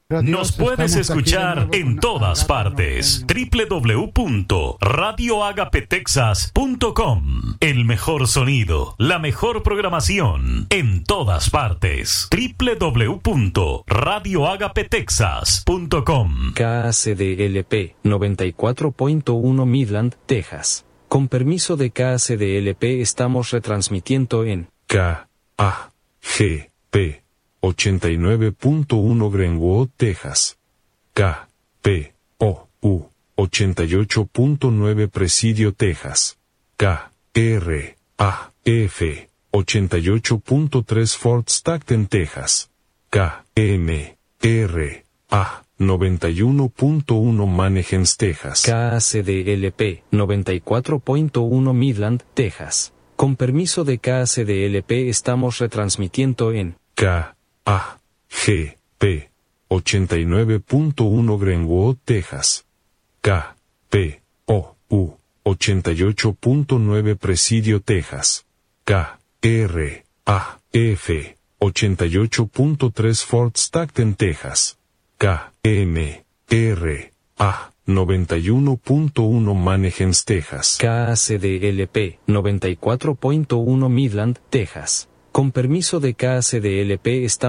Nos puedes escuchar en todas partes. www.radioagapetexas.com. El mejor sonido, la mejor programación en todas partes. www.radioagapetexas.com. KACDLP 94.1 Midland, Texas. Con permiso de KACDLP estamos retransmitiendo en KAGP 89.1 Greenwood, Texas. KPOU 88.9 Presidio, Texas. KRAF 88.3 Fort Stockton, Texas. KMRA 91.1 Mannheim, Texas. KACDLP 94.1 Midland, Texas. Con permiso de KACDLP estamos retransmitiendo en KAGP 89.1 Greenwood, Texas. KPOU 88.9 Presidio, Texas. KRAF 88.3 Fort Stockton, Texas. KMRA 91.1 Mannheim, Texas. KACDLP 94.1 Midland, Texas. Con permiso de KACDLP estamos